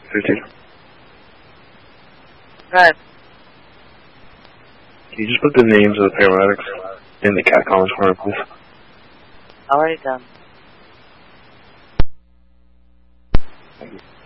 13. Right. Can you just put the names of the paramedics in the cat comments corner, please? Already done. Thank you.